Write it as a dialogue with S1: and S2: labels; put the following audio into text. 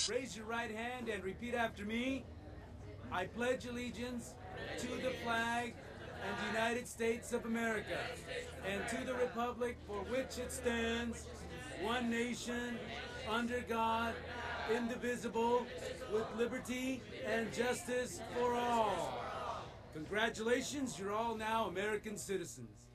S1: Raise your right hand and repeat after me. I pledge allegiance to the flag and the United States of America and to the republic for which it stands, one nation, under God, indivisible, with liberty and justice for all. Congratulations, you're all now American citizens.